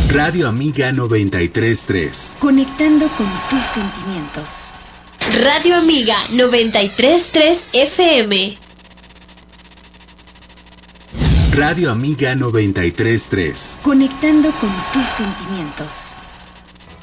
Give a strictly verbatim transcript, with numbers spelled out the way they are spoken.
Radio Amiga noventa y tres punto tres. Conectando con tus sentimientos. Radio Amiga noventa y tres punto tres F M. Radio Amiga noventa y tres punto tres. Conectando con tus sentimientos.